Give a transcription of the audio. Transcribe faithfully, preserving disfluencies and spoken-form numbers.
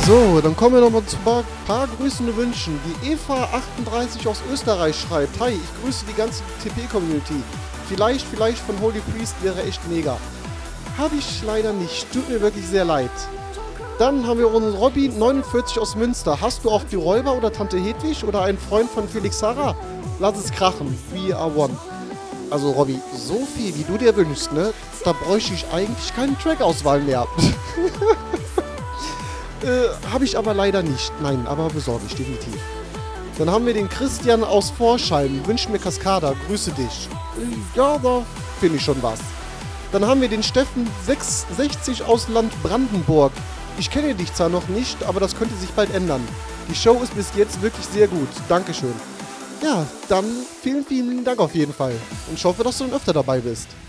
So, dann kommen wir nochmal zu ein paar, paar Grüßen und Wünschen. Die Eva achtunddreißig aus Österreich schreibt: Hi, ich grüße die ganze T P-Community. Vielleicht, vielleicht von Holy Priest wäre echt mega. Habe ich leider nicht. Tut mir wirklich sehr leid. Dann haben wir unseren Robby neunundvierzig aus Münster. Hast du auch die Räuber oder Tante Hedwig oder einen Freund von Felix Sarah? Lass es krachen. We are one. Also Robby, so viel wie du dir wünschst, ne? Da bräuchte ich eigentlich keine Track-Auswahl mehr. äh, habe ich aber leider nicht. Nein, aber besorge ich definitiv. Dann haben wir den Christian aus Vorscheim. Wünsch mir Cascada. Grüße dich. Äh, ja, da finde ich schon was. Dann haben wir den Steffen sechsundsechzig aus Land Brandenburg. Ich kenne dich zwar noch nicht, aber das könnte sich bald ändern. Die Show ist bis jetzt wirklich sehr gut. Dankeschön. Ja, dann vielen, vielen Dank auf jeden Fall. Und ich hoffe, dass du dann öfter dabei bist.